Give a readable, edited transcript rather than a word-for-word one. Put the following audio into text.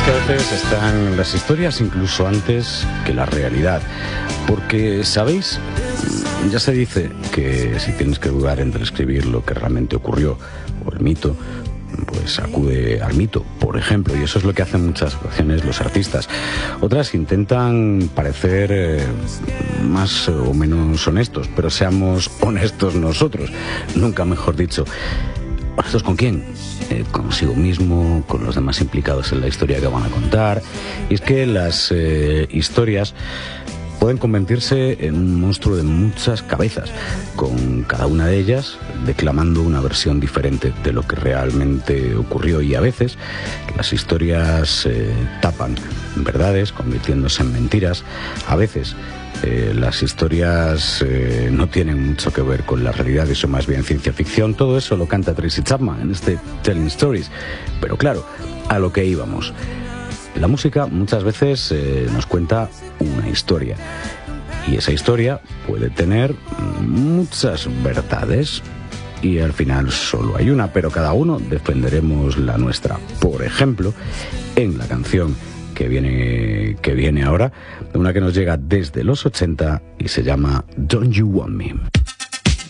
que a veces están las historias incluso antes que la realidad. Porque, ¿sabéis? Ya se dice que si tienes que dudar entre escribir lo que realmente ocurrió o el mito, pues acude al mito, por ejemplo, y eso es lo que hacen muchas ocasiones los artistas. Otras intentan parecer más o menos honestos, pero seamos honestos nosotros, nunca mejor dicho. ¿Honestos con quién? Consigo mismo, con los demás implicados en la historia que van a contar. Y es que las historias pueden convertirse en un monstruo de muchas cabezas, con cada una de ellas declamando una versión diferente de lo que realmente ocurrió, y a veces las historias tapan verdades convirtiéndose en mentiras. A veces las historias no tienen mucho que ver con la realidad y son más bien ciencia ficción. Todo eso lo canta Tracy Chapman en este Telling Stories. Pero claro, a lo que íbamos. La música muchas veces nos cuenta una historia, y esa historia puede tener muchas verdades y al final solo hay una, pero cada uno defenderemos la nuestra. Por ejemplo, en la canción que viene ahora, una que nos llega desde los 80 y se llama Don't You Want Me.